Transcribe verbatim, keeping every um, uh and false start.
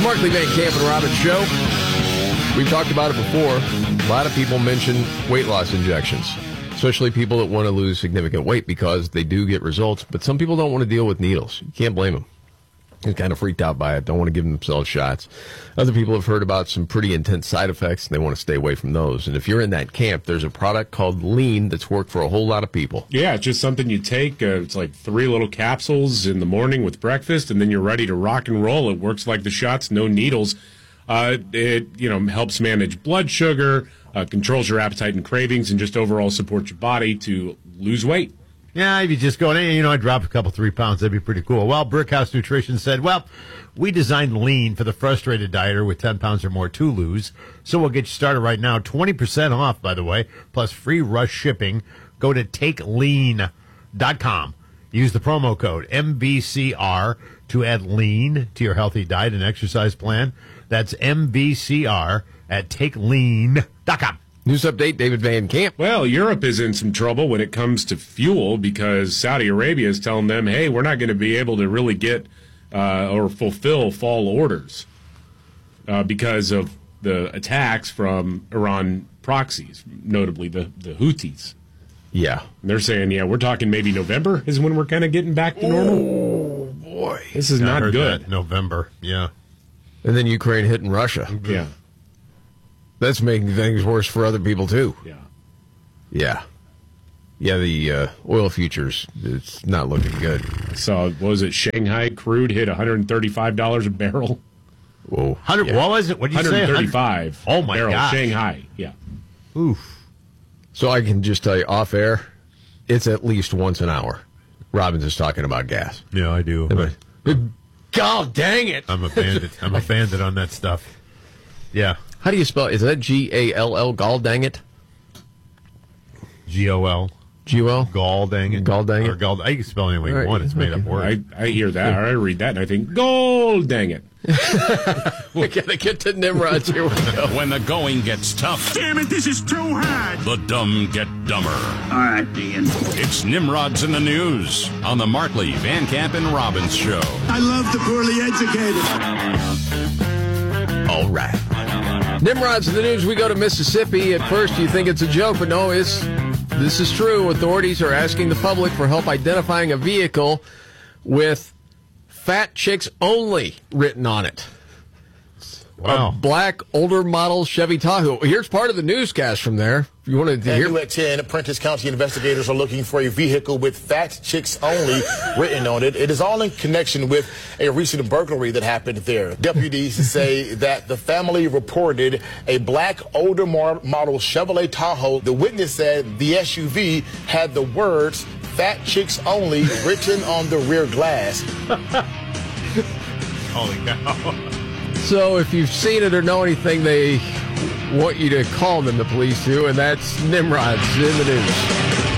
Markley, Van Camp, and Robbins Show. We've talked about it before. A lot of people mention weight loss injections, especially people that want to lose significant weight because they do get results. But some people don't want to deal with needles. You can't blame them. They're kind of freaked out by it, don't want to give themselves shots. Other people have heard about some pretty intense side effects, and they want to stay away from those. And if you're in that camp, there's a product called Lean that's worked for a whole lot of people. Yeah, it's just something you take. Uh, it's like three little capsules in the morning with breakfast, and then you're ready to rock and roll. It works like the shots, no needles. Uh, it you know helps manage blood sugar, uh, controls your appetite and cravings, and just overall supports your body to lose weight. Yeah, if you just go, hey, you know, I dropped a couple, three pounds, that'd be pretty cool. Well, Brickhouse Nutrition said, well, we designed Lean for the frustrated dieter with ten pounds or more to lose. So we'll get you started right now. twenty percent off, by the way, plus free rush shipping. Go to take lean dot com. Use the promo code M V C R to add Lean to your healthy diet and exercise plan. That's M V C R at take lean dot com. News update, David Van Camp. Well, Europe is in some trouble when it comes to fuel because Saudi Arabia is telling them, hey, we're not going to be able to really get uh, or fulfill fall orders uh, because of the attacks from Iran proxies, notably the, the Houthis. Yeah. And they're saying, yeah, we're talking maybe November is when we're kind of getting back to normal. Oh, boy. This is Yeah, I not heard good. that. November, yeah. And then Ukraine hitting Russia. Yeah. That's making things worse for other people, too. Yeah. Yeah. Yeah, the uh, oil futures, it's not looking good. So, what was it? Shanghai crude hit one hundred thirty-five dollars a barrel. Whoa. one hundred, Yeah. What was it? What did you say? one hundred thirty-five. Oh, my barrel. gosh. Shanghai. Yeah. Oof. So I can just tell you off air, it's at least once an hour. Robbins is talking about gas. Yeah, I do. God dang it. I'm a bandit. I'm a bandit on that stuff. Yeah. How do you spell it? Is that G A L L, gall dang it? G O L. G O L? Gall dang it. Gall dang it. Or gall, I can spell it any way you All right, want. It's made up word. I, I hear that, or I read that, and I think, gold, dang it. We gotta get to Nimrods. Here we go. When the going gets tough, Damn it, this is too hard. the dumb get dumber. All right, Dean. It's Nimrods in the News on the Markley, Van Camp, and Robbins Show. I love the poorly educated. All right. Nimrods in the news, we go to Mississippi. At first you think it's a joke, but no, it's, this is true. Authorities are asking the public for help identifying a vehicle with Fat Chicks Only written on it. Wow. A black, older model Chevy Tahoe. Here's part of the newscast from there. If you wanted to And hear. new at ten, Prentice County investigators are looking for a vehicle with Fat Chicks Only written on it. It is all in connection with a recent burglary that happened there. Deputies say that the family reported a black, older model Chevrolet Tahoe. The witness said the S U V had the words Fat Chicks Only written on the rear glass. Holy cow. So if you've seen it or know anything, they want you to call them, the police do, and that's Nimrods in the news.